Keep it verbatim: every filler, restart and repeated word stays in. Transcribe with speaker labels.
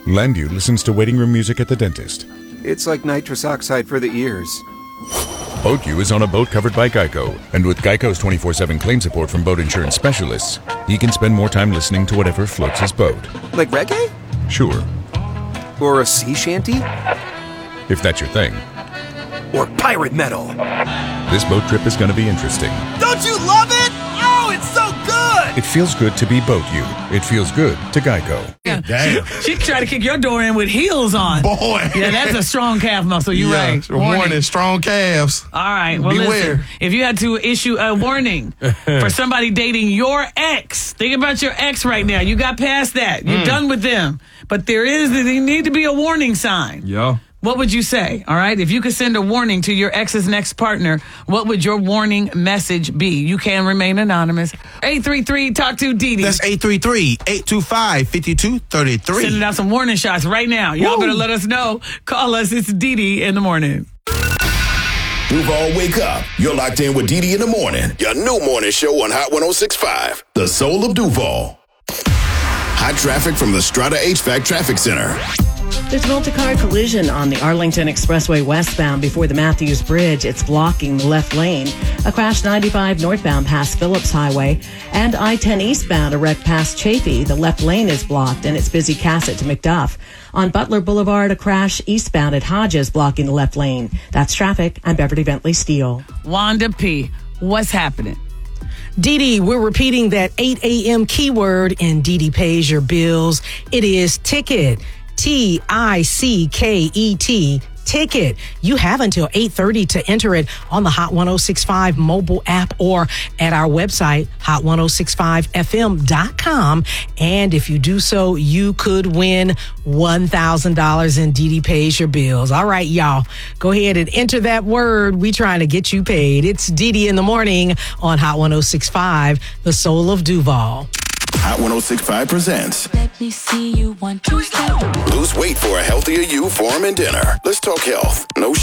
Speaker 1: Landview listens to waiting room music at the dentist.
Speaker 2: It's like nitrous oxide for the ears.
Speaker 1: BoatU is on a boat covered by Geico, and with Geico's twenty-four seven claim support from boat insurance specialists, he can spend more time listening to whatever floats his boat.
Speaker 2: Like reggae?
Speaker 1: Sure.
Speaker 2: Or a sea shanty?
Speaker 1: If that's your thing.
Speaker 2: Or pirate metal?
Speaker 1: This boat trip is going to be interesting.
Speaker 3: Don't you love it? Oh, it's so good!
Speaker 1: It feels good to be BoatU. It feels good to Geico.
Speaker 4: Yeah.
Speaker 5: Damn.
Speaker 4: She, she tried to kick your door in with heels on.
Speaker 5: Boy.
Speaker 4: Yeah, that's a strong calf muscle. You're
Speaker 5: yeah,
Speaker 4: right.
Speaker 5: Warning. warning, strong calves.
Speaker 4: All right. Well,
Speaker 5: Beware.
Speaker 4: listen, if you had to issue a warning for somebody dating your ex, think about your ex right now. You got past that. You're
Speaker 5: Mm.
Speaker 4: done with them. But there is, there need to be a warning sign.
Speaker 5: Yeah.
Speaker 4: What would you say? All right. If you could send a warning to your ex's next partner, what would your warning message be? You can remain anonymous. eight three three talk to Dee Dee.
Speaker 5: That's eight three three, eight two five, five two three three.
Speaker 4: Sending out some warning shots right now. Y'all
Speaker 5: Woo.
Speaker 4: better let us know. Call us. It's Dee Dee in the morning.
Speaker 6: Duval, wake up. You're locked in with Dee Dee in the morning. Your new morning show on Hot one oh six point five. The Soul of Duval. Hot traffic from the Strata H V A C Traffic Center.
Speaker 7: There's a multi-car collision on the Arlington Expressway westbound before the Matthews Bridge. It's blocking the left lane. A crash ninety-five northbound past Phillips Highway. And I ten eastbound, a wreck past Chafee. The left lane is blocked, and it's busy Cassett to McDuff. On Butler Boulevard, a crash eastbound at Hodges blocking the left lane. That's traffic. I'm Beverly Bentley Steele.
Speaker 4: Wanda P., what's happening?
Speaker 3: Dee Dee, we're repeating that eight a.m. keyword in Dee Dee Pays Your Bills. It is ticket. T I C K E T. Ticket. You have until eight thirty to enter it on the Hot one oh six point five mobile app or at our website, hot ten sixty-five f m dot com. And if you do so, you could win one thousand dollars in Dee Dee Pays Your Bills. All right, y'all. Go ahead and enter that word. We trying to get you paid. It's Dee Dee in the morning on Hot ten sixty-five, the Soul of Duval.
Speaker 6: Hot one oh six point five presents
Speaker 8: Let me see you one, two, step.
Speaker 6: Lose weight for a healthier you, form, and dinner. Let's talk health. No